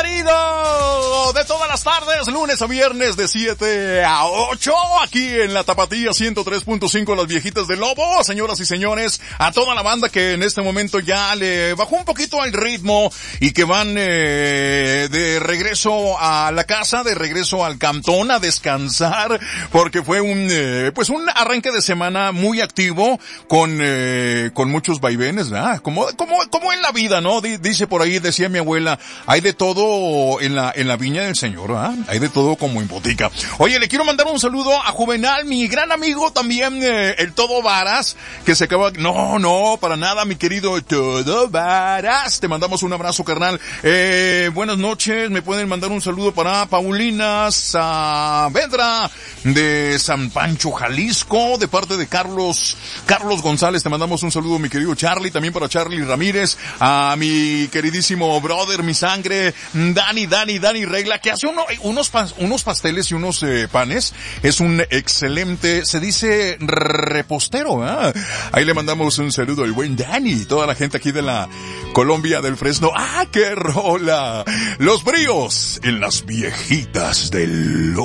querido de todas las tardes, lunes a viernes de 7 a 8, aquí en la Tapatía 103.5, las viejitas del Lobo. Señoras y señores, a toda la banda que en este momento ya le bajó un poquito al ritmo y que van de regreso a la casa, de regreso al cantón a descansar, porque fue un arranque de semana muy activo con muchos vaivenes, ¿verdad? Como en la vida, ¿no? Dice por ahí, decía mi abuela, hay de todo en la viña del Señor, ¿ah? Hay de todo como en botica. Oye, le quiero mandar un saludo a Juvenal, mi gran amigo también, el Todo Varas, que se acaba... No, para nada, mi querido Todo Varas. Te mandamos un abrazo, carnal. Buenas noches, me pueden mandar un saludo para Paulina Saavedra, de San Pancho, Jalisco, de parte de Carlos González. Te mandamos un saludo, mi querido Charlie, también para Charlie Ramírez, a mi queridísimo brother, mi sangre, Dani Regla, que hace unos pasteles y unos panes. Es un excelente, se dice repostero, ¿eh? Ahí le mandamos un saludo al buen Dani, toda la gente aquí de la Colombia del Fresno. ¡Ah, qué rola! Los bríos en las viejitas del Lobo.